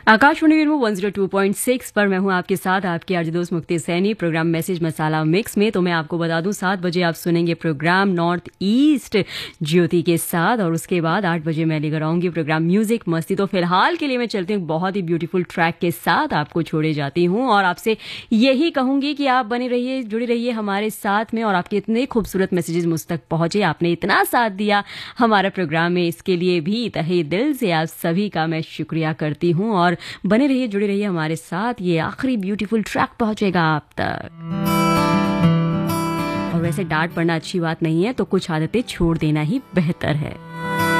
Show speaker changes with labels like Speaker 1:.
Speaker 1: Akashvani radio 102.6 पर मैं हूं आपके साथ, आपकी आरजे दोस्त मुक्ति सैनी। प्रोग्राम मैसेज मसाला मिक्स में तो मैं आपको बता दूं 7 बजे आप सुनेंगे प्रोग्राम नॉर्थ ईस्ट ज्योति के साथ, और उसके बाद 8 बजे मैं लेकर आऊंगी प्रोग्राम म्यूजिक मस्ती। तो फिलहाल के लिए मैं चलती हूँ बहुत ही ब्यूटीफुल ट्रैक के साथ, आपको छोड़े जाती हूँ और आपसे यही कहूंगी कि आप बने रहिए, जुड़े रहिए हमारे साथ में, और आपके इतने खूबसूरत मैसेजेस मुझ तक पहुंचे, आपने इतना साथ दिया हमारा प्रोग्राम में, इसके लिए भी तहे दिल से आप सभी का मैं शुक्रिया करती हूँ। और बने रहिए, जुड़े रहिए हमारे साथ, ये आखिरी ब्यूटीफुल ट्रैक पहुंचेगा आप तक। और वैसे डांट पड़ना अच्छी बात नहीं है, तो कुछ आदतें छोड़ देना ही बेहतर है।